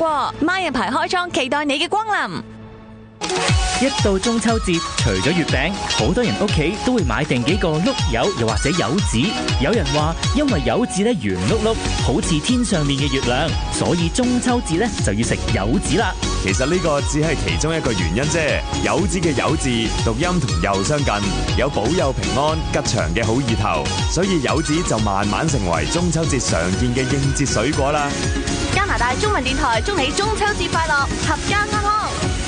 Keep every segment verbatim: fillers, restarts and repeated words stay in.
過，孖人牌開倉，期待你嘅光臨。 一到中秋節，除咗月餅，好多人屋企都會買定幾個碌柚，又或者柚子。有人話，因為柚子咧圓碌碌，好似天上面嘅月亮，所以中秋節咧就要食柚子啦。 其實呢個只係其中一個原因啫。柚子嘅柚字讀音同柚相近，有保佑平安吉祥嘅好意頭，所以柚子就慢慢成為中秋節常見嘅應節水果啦。 加拿大中文電台祝你中秋節快樂，合家安康。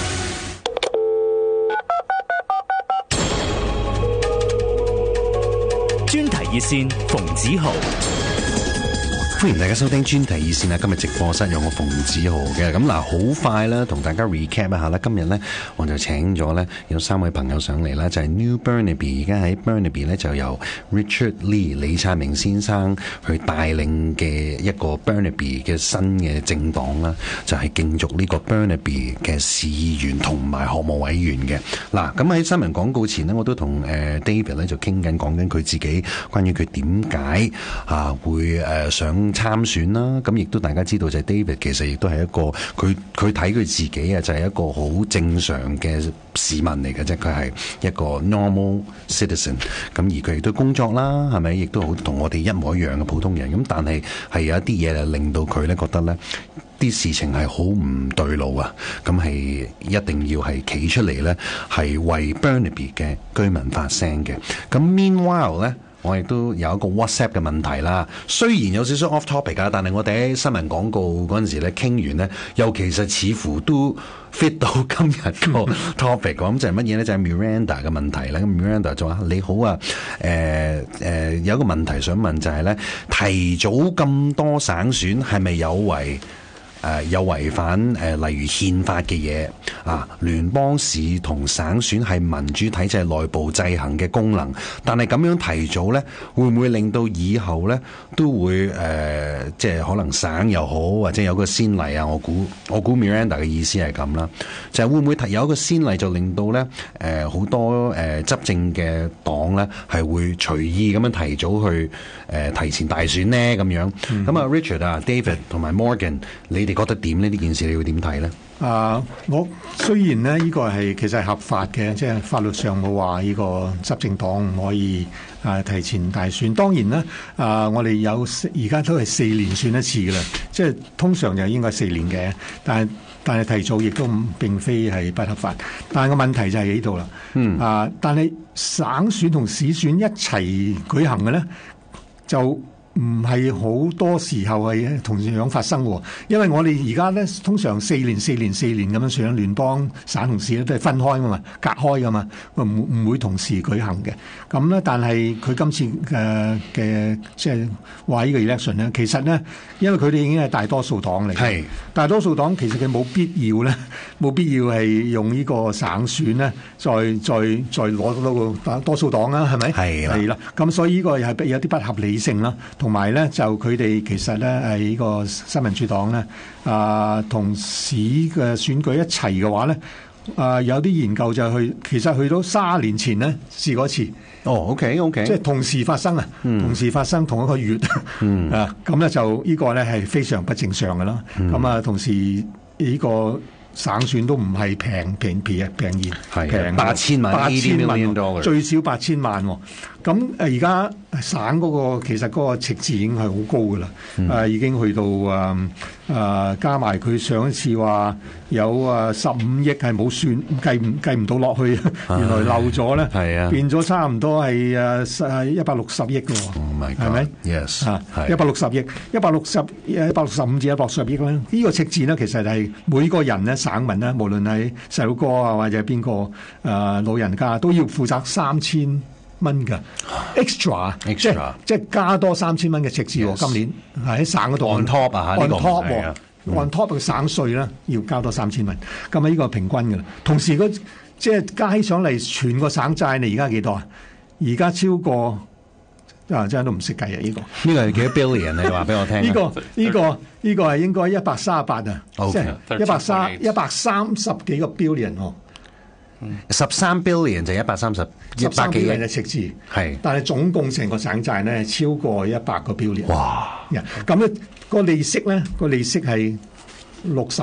專題熱線馮子豪， 歡迎大家收聽專題熱線啊！今日直播室有我馮子豪嘅。咁嗱，好快啦，同大家 recap 一下啦。今日呢，我就請咗呢有三位朋友上嚟啦，就係、是、New Burnaby， 而家喺 Burnaby 呢，就由 Richard Lee 李燦明先生去帶領嘅一個 Burnaby 嘅新嘅政黨啦，就係、是、競逐呢個 Burnaby 嘅市議員同埋學務委員嘅。嗱，咁喺新聞廣告前呢，我都同誒 David 咧就傾緊講緊佢自己關於佢點解啊會誒想參選啦，咁亦都大家知道就係 David 其實亦都係一個佢佢睇佢自己啊，就係一個好正常嘅市民嚟嘅啫，佢係一個 normal citizen， 咁而佢亦都工作啦，係咪？亦都好同我哋一模一樣嘅普通人，咁但係係有一啲嘢令到佢咧覺得咧啲事情係好唔對路啊，咁係一定要係企出嚟咧，係為 Burnaby 嘅居民發聲嘅。咁 meanwhile 咧，我亦都有一個 WhatsApp 嘅問題啦，雖然有少少 off topic 啊，但係我哋喺新聞廣告嗰陣時咧傾完咧，又其實似乎都 fit 到今日個 topic。咁就係乜嘢咧？就係、是、Miranda 嘅問題啦。咁 Miranda 就話：你好啊，誒、呃、誒、呃，有一個問題想問就係、是、咧，提早咁多省選係咪有違？誒、呃、有違反誒、呃、例如憲法嘅嘢啊，聯邦市同省選係民主體制內部制衡嘅功能，但係咁樣提早呢，會唔會令到以後呢都會誒、呃、即係可能省又好，或者有個先例啊？我估我估 Miranda 嘅意思係咁啦，就係、是、會唔會有一個先例就令到呢誒好、呃、多誒、呃、執政嘅黨呢係會隨意咁樣提早去誒、呃、提前大選呢？咁樣？咁、嗯、啊 Richard 啊 David 同埋 Morgan， 你哋覺得點呢？呢件事你會點睇呢？ 啊，我雖然呢呢、呢個係其實係合法嘅，即係法律上冇話呢個執政黨唔可以啊提前大選。當然啦，啊我哋有而家都係四年選一次噶啦，即係通常就應該四年嘅，但係但係提早亦都並非係不合法。但係個問題就係喺呢度啦。嗯啊，但係省選同市選一齊舉行嘅咧，就唔係好多時候係同樣發生喎，因為我哋而家咧通常四年、四年、四年咁樣上聯邦、省同市咧都係分開噶嘛，隔開噶嘛，唔唔會同時舉行嘅。咁咧，但係佢今次嘅嘅即係話呢個 election 咧，其實咧，因為佢哋已經係大多數黨嚟，係大多數黨，其實佢冇必要咧，冇必要係用呢個省選咧，再再再攞到個多數黨啦，係咪？係啦，係啦。咁所以呢個係有啲不合理性啦。同埋咧，就佢哋其實咧係呢個新民主黨咧，啊、呃、同市嘅選舉一齊嘅話咧，啊、呃、有啲研究就去，其實去到卅年前咧試過一次。 哦 ，OK OK，即係同時發生啊、嗯，同時發生同一個月，嗯、啊咁咧就呢個咧係非常不正常嘅啦。咁、嗯、啊，同時呢個省選都唔係平平平啊平宜，平八千萬， 八千萬最少八千萬喎。咁誒而家省嗰個其實嗰個赤字已經係好高㗎啦，誒、嗯啊、已經去到誒誒、呃、加埋佢上一次話有誒十五億係冇算計唔計唔到落去，原來漏咗咧，係啊，變咗差唔多係誒一百六十億㗎喎，係咪 ？Yes 啊，一百六十億，一百六十一百六十五至一百六十億咧，呢個赤字咧其實係每個人咧省民咧，無論係細佬哥啊或者邊個誒老人家都要負責三千蚊㗎 extra， extra 即係即係加多三千蚊嘅赤字喎。Yes. 今年喺省嗰度 on top 啊 on top 喎、 啊、 on top 嘅省稅啦，要交多三千蚊。咁啊呢個係平均㗎啦。同時嗰即係加起上嚟，全個省債你而家幾多啊？而家超過啊，真係都唔識計啊！呢、呢個呢個係幾多 billion？ 你話俾我聽。呢、 呢個呢、呢個呢、呢個係應該一百三十八啊，即係一百三一百三十幾個 billion 喎。 十三 billion 就一百三十一百幾億嘅赤字， 係， 但係總共成個省債咧超過一百個 billion。 哇！ 咁咧個利息咧個利息係六十。